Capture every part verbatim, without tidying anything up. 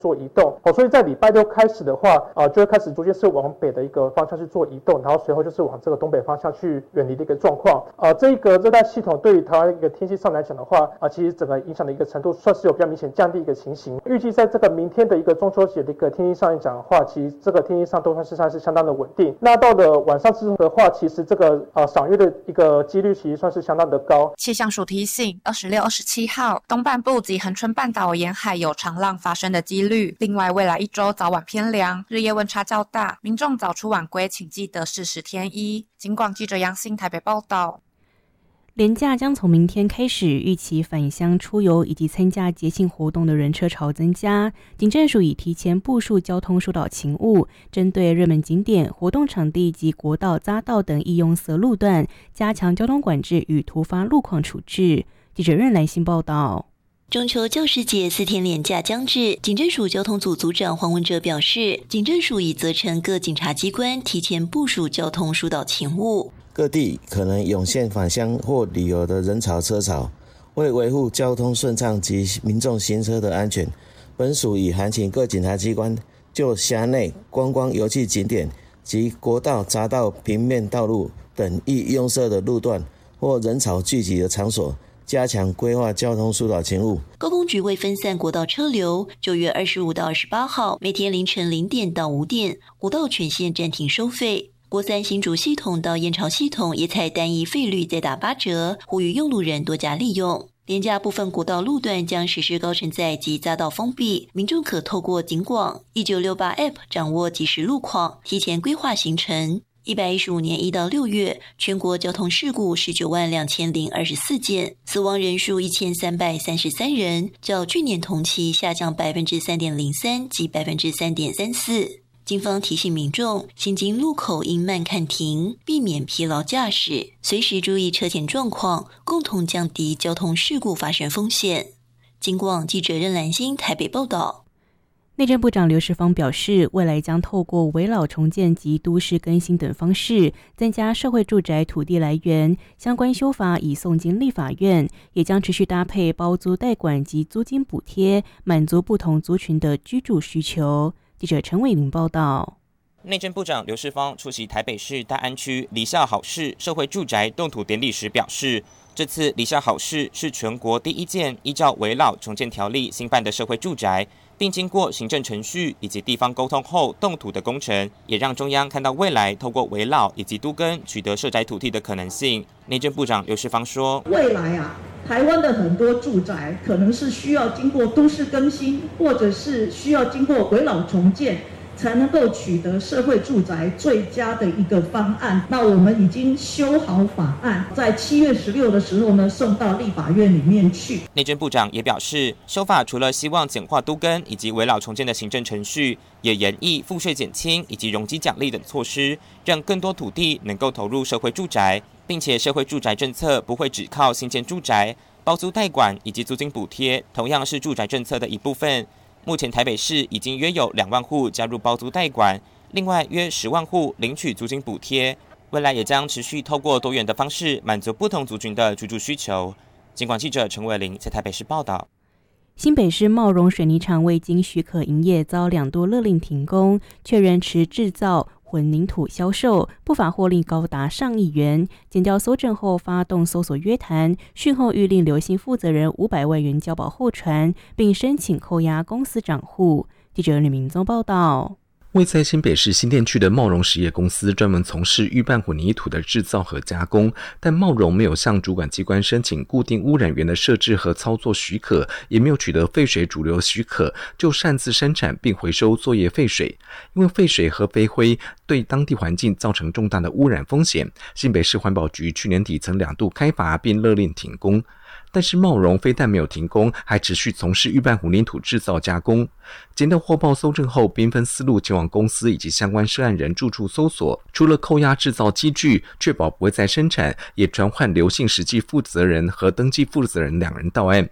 做移动，哦，所以在礼拜六开始的话，呃，就会开始逐渐是往北的一个方向去做移动，然后随后就是往这个东北方向去远离的一个状况。呃，这一个热带系统对于台湾一个天气上来讲的话，啊、呃，其实整个影响的一个程度算是有比较明显降低一个情形。预计在这个明天的一个中秋节的一个天气上来讲的话，其实这个天气上都算是算是相当的稳定。那到了晚上之后的话，其实这个呃赏月的一个几率其实算是相当的高。 气象署提醒，二十六、二十七号东半部及恒春半岛沿海有长浪发生的几率。另外，未来一周早晚偏凉，日夜温差较大，民众早出晚归请记得适时添衣。警广记者杨欣台北报道。 连假将从明天开始，预期返乡出游以及参加节庆活动的人车潮增加。警政署已提前部署交通疏导勤务，针对热门景点、活动场地及国道、匝道等易拥塞路段，加强交通管制与突发路况处置。记者任来信报道。 中秋教师节四天连假将至，警政署交通组组长黄文哲表示，警政署已责成各警察机关提前部署交通疏导勤务。 各地可能涌现返乡或旅游的人潮车潮，为维护交通顺畅及民众行车的安全，本署已函请各警察机关就辖内观光游憩景点及国道、匝道、平面道路等易拥塞的路段或人潮聚集的场所，加强规划交通疏导勤务。 高公局为分散国道车流，九月二十五到二十八号每天凌晨零点到五点，国道全线暂停收费。国三新竹系统到燕巢系统也采单一费率再打八折，呼吁用路人多加利用。连假部分国道路段将实施高承载及匝道封闭，民众可透过警广一九六八 App 掌握即时路况，提前规划行程。一百一十五年一到六月，全国交通事故十九万两千零二十四件，死亡人数一千三百三十三人，较去年同期下降百分之三点零三及百分之三点三四。警方提醒民众，行经路口应慢看停，避免疲劳驾驶，随时注意车前状况，共同降低交通事故发生风险。警广记者任兰心台北报道。 内政部长刘世芳表示，未来将透过危老重建及都市更新等方式，增加社会住宅土地来源。相关修法已送进立法院，也将持续搭配包租代管及租金补贴，满足不同族群的居住需求。记者陈伟玲报道。 内政部长刘世芳出席台北市大安区离校好市社会住宅动土典礼时表示，这次离校好市是全国第一件依照危老重建条例新办的社会住宅，并经过行政程序以及地方沟通后动土的工程，也让中央看到未来透过危老以及都更取得社宅土地的可能性。内政部长刘世芳说， 未来啊，台湾的很多住宅可能是需要经过都市更新，或者是需要经过危老重建，才能够取得社会住宅最佳的一个方案。那我们已经修好法案，在七月十六的时候呢，送到立法院里面去。 内政部长也表示，修法除了希望简化都更以及危老重建的行政程序，也研议赋税减轻以及容积奖励等措施，让更多土地能够投入社会住宅，并且社会住宅政策不会只靠新建住宅，包租代管以及租金补贴同样是住宅政策的一部分。目前台北市已经约有两万户加入包租代管，另外约十万户领取租金补贴，未来也将持续透过多元的方式满足不同族群的居住需求。警广记者陈伟玲在台北市报道。 新北市茂荣水泥厂未经许可营业，遭两度勒令停工，确认持制造混凝土销售，不法获利高达上亿元。检调搜证后发动搜索约谈，讯后谕令刘姓负责人五百万元交保候传，并申请扣押公司账户。记者吕明宗报道。 位在新北市新店区的茂荣实业公司专门从事预拌混凝土的制造和加工，但茂荣没有向主管机关申请固定污染源的设置和操作许可，也没有取得废水主流许可，就擅自生产并回收作业废水。因为废水和飞灰对当地环境造成重大的污染风险，新北市环保局去年底曾两度开罚并勒令停工。但是茂荣非但没有停工，还持续从事预拌混凝土制造加工。检调获报搜证后，兵分四路前往公司以及相关涉案人住处搜索，除了扣押制造机具，确保不会再生产，也传唤刘姓实际负责人和登记负责人两人到案。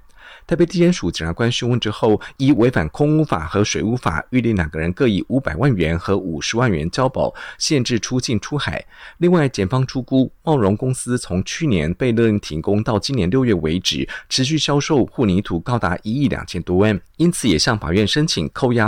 台北地检署检察官讯问之后，依违反空污法和水污法，预令两个人各以五百万元和五十万元交保，限制出境出海。另外，检方初估茂荣公司从去年被勒令停工到今年六月为止，持续销售混凝土高达一亿两千多万，因此也向法院申请扣押